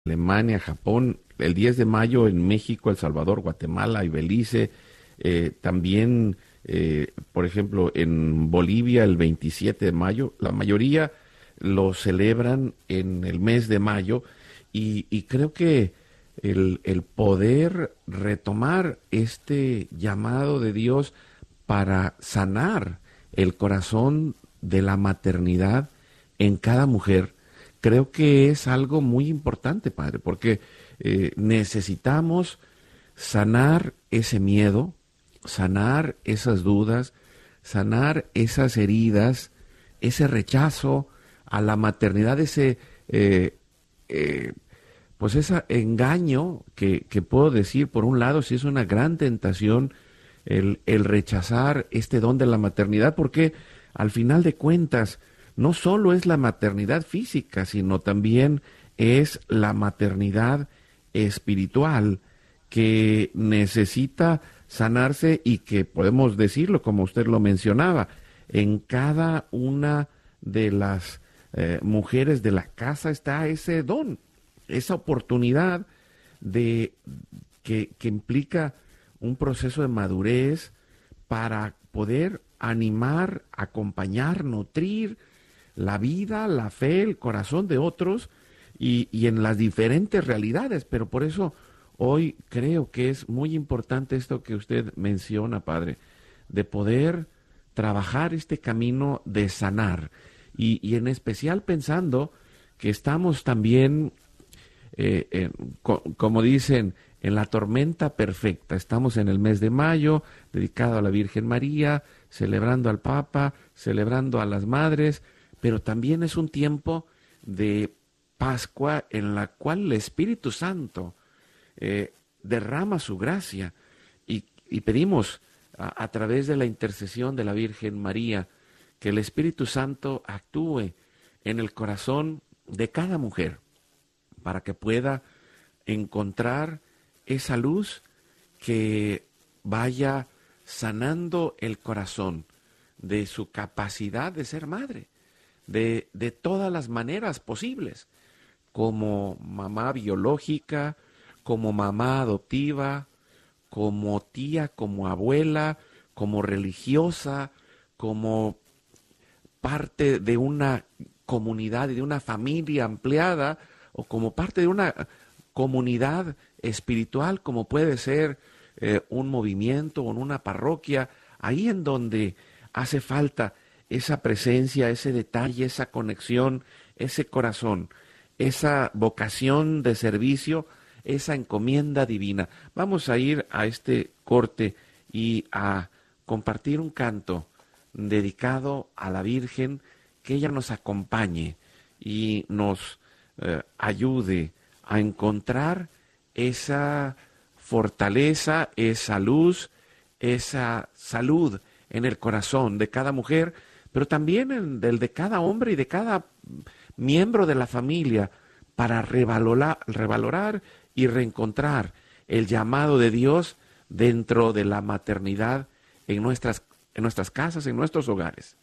Alemania, Japón, el 10 de mayo en México, El Salvador, Guatemala y Belice, también, por ejemplo, en Bolivia el 27 de mayo, la mayoría lo celebran en el mes de mayo y creo que el poder retomar este llamado de Dios para sanar el corazón de la maternidad en cada mujer, creo que es algo muy importante, Padre, porque necesitamos sanar ese miedo, sanar esas dudas, sanar esas heridas, ese rechazo a la maternidad, ese eh, pues ese engaño que puedo decir, por un lado, si es una gran tentación el rechazar este don de la maternidad, porque al final de cuentas no solo es la maternidad física, sino también es la maternidad espiritual que necesita sanarse y que podemos decirlo, como usted lo mencionaba, en cada una de las mujeres de la casa está ese don, esa oportunidad de que implica un proceso de madurez para poder animar, acompañar, nutrir la vida, la fe, el corazón de otros y en las diferentes realidades. Pero por eso hoy creo que es muy importante esto que usted menciona, Padre, de poder trabajar este camino de sanar y en especial pensando que estamos también como dicen, en la tormenta perfecta. Estamos en el mes de mayo, dedicado a la Virgen María, celebrando al Papa, celebrando a las madres, pero también es un tiempo de Pascua en la cual el Espíritu Santo derrama su gracia y pedimos a través de la intercesión de la Virgen María que el Espíritu Santo actúe en el corazón de cada mujer para que pueda encontrar esa luz que vaya sanando el corazón de su capacidad de ser madre, de todas las maneras posibles, como mamá biológica, como mamá adoptiva, como tía, como abuela, como religiosa, como parte de una comunidad y de una familia ampliada, o como parte de una comunidad espiritual, como puede ser un movimiento o en una parroquia, ahí en donde hace falta esa presencia, ese detalle, esa conexión, ese corazón, esa vocación de servicio, esa encomienda divina. Vamos a ir a este corte y a compartir un canto dedicado a la Virgen, que ella nos acompañe y nos ayude a encontrar esa fortaleza, esa luz, esa salud en el corazón de cada mujer, pero también en el de cada hombre y de cada miembro de la familia, para revalorar y reencontrar el llamado de Dios dentro de la maternidad en nuestras casas, en nuestros hogares.